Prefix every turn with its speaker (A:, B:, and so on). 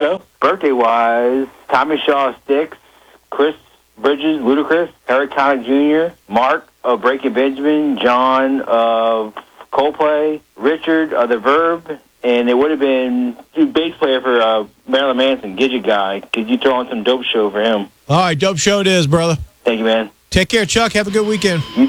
A: go. Birthday-wise, Tommy Shaw Sticks, Chris Bridges, Ludacris, Eric Connick Jr., Mark of Breaking Benjamin, John of Coldplay, Richard of The Verb, and it would have been bass player for Marilyn Manson, Gidget Guy. Could you throw on some Dope Show for him?
B: All right, Dope Show it is, brother.
A: Thank you, man.
B: Take care, Chuck. Have a good weekend.